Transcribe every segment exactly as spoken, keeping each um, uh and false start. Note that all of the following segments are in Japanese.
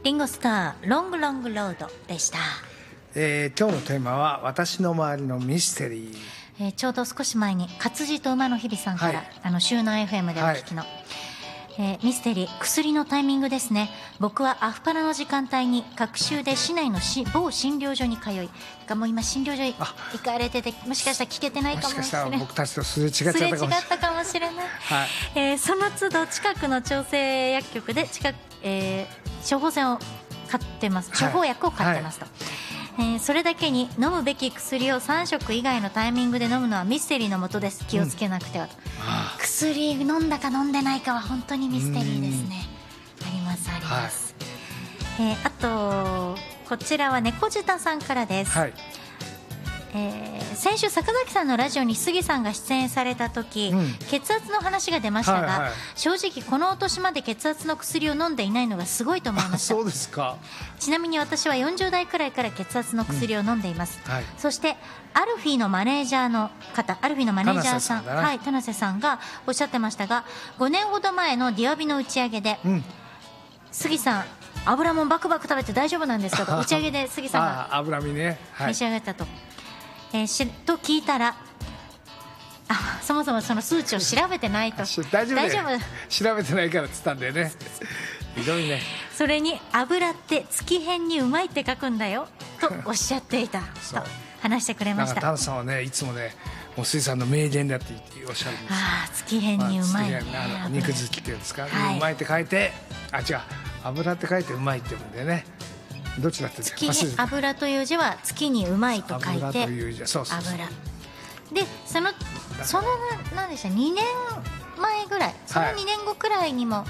リンゴスターロングロングロードでした。 えー、今日のテーマは私の周りのミステリー。 えー、ちょうど少し前に活字と馬の日々さんから、はい、あの周南 エフエム でお聞きの、はい、えー、ミステリー薬のタイミングですね。僕はアフパラの時間帯に隔週で市内のし某診療所に通い、がもう今診療所行かれてて、もしかしたら聞けてないかもしれない、もしかしたら僕たちとすれ違っちゃったかもしれない、 すれ違ったかもしれない、はい、えー、その都度近くの調整薬局で近く、えー、処方箋を買ってます、処方薬を買ってますと、はい、えー、それだけに飲むべき薬をさん食以外のタイミングで飲むのはミステリーのもとです。気をつけなくてはと、うん、薬飲んだか飲んでないかは本当にミステリーですね。ありますあります、はい、えー、あとこちらは猫舌さんからです、はい、えー、先週坂崎さんのラジオに杉さんが出演された時、うん、血圧の話が出ましたが、はいはい、正直このお年まで血圧の薬を飲んでいないのがすごいと思いました。 そうですか。 ちなみに私はよんじゅう代くらいから血圧の薬を飲んでいます、うん、はい、そしてアルフィーのマネージャーの方、アルフィーのマネージャーさん、はい、田瀬さんがおっしゃってましたが、ごねんほど前のディアビの打ち上げで、うん、杉さん油もんバクバク食べて大丈夫なんですかと打ち上げで杉さんが油身ね、はい、 召し上がったと、えー、しと聞いたら、あ、そもそもその数値を調べてないと大丈夫、大丈夫調べてないからっつったんだよね。ひどいね。 それに油って月変にうまいって書くんだよとおっしゃっていたと話してくれました。 田中さんはね、いつもね、もう水産の名言だって言っておっしゃるんですよ。 ああ、月変にうまい、ね、 まあ、あの肉好きっていうんですか、はい、うまいって書いて、あ、違う、油って書いてうまいって言うんでね。どっちだって月に油という字は月にうまいと書いて油という字、そうそうそう、 油で、そのその何でした、にねんまえぐらい、そのにねんごくらいにも、はい、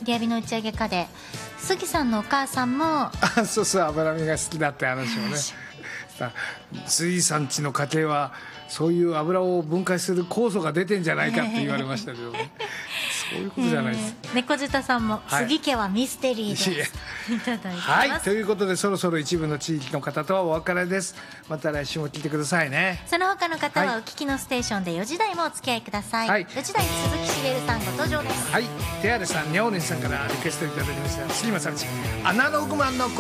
ディアビの打ち上げかで杉さんのお母さんもあ、そうそう、脂身が好きだって話をね杉さんちの家庭はそういう油を分解する酵素が出てんじゃないかって言われましたけどねそういうことじゃないです、 えー、猫舌さんも、はい、杉家はミステリーですいただいてます。 はい、ということでそろそろ一部の地域の方とはお別れです。また来週も聞いてくださいね。 その他の方はお聞きのステーションでよじ台もお付き合いください、はい、よじ台鈴木しげるさんご登場です。 はい、手荒さん、にゃおねんさんからリクエストいただきました杉正道アナログマンの